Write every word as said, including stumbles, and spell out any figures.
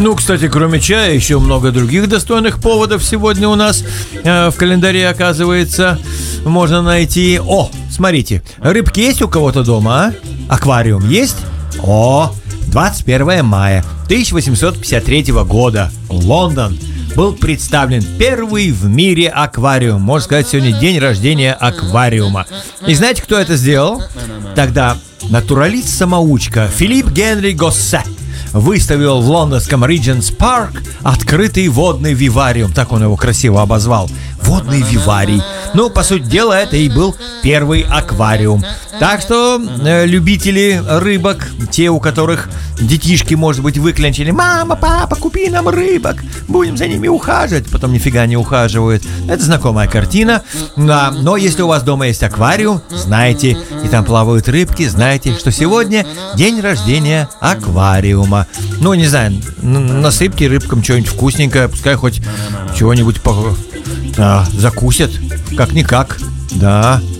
Ну, кстати, кроме чая, еще много других достойных поводов сегодня у нас э, в календаре, оказывается, можно найти. О, смотрите, рыбки есть у кого-то дома, а? Аквариум есть? О, двадцать первое мая тысяча восемьсот пятьдесят третьего года, Лондон, был представлен первый в мире аквариум. Можно сказать, сегодня день рождения аквариума. И знаете, кто это сделал? Тогда натуралист-самоучка Филипп Генри Госсе выставил в лондонском Regent's Park открытый водный вивариум. Так он его красиво обозвал. Водный виварий. Ну, по сути дела, это и был первый аквариум. Так что э, любители рыбок, те, у которых детишки, может быть, выклянчили: «Мама, папа, купи нам рыбок, будем за ними ухаживать», потом нифига не ухаживают. Это знакомая картина. Да, но если у вас дома есть аквариум, знаете, и там плавают рыбки, знаете, что сегодня день рождения аквариума. Ну, не знаю, насыпьте рыбкам что-нибудь вкусненькое, пускай хоть чего-нибудь по... а, закусят, как-никак. Да.